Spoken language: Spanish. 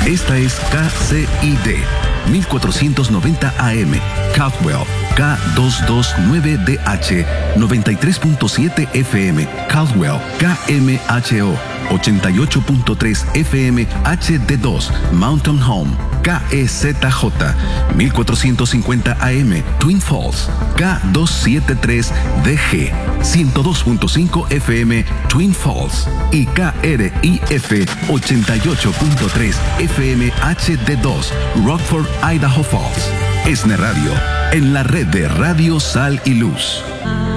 Esta es KCID 1490 AM, Caldwell, K229DH, 93.7 FM, Caldwell, KMHO, 88.3 FM HD2, Mountain Home, KEZJ, 1450 AM, Twin Falls, K273DG, 102.5 FM, Twin Falls, y KRIF, 88.3 FM HD2, Rockford, Idaho Falls. ESNE Radio, en la red de Radio Sal y Luz.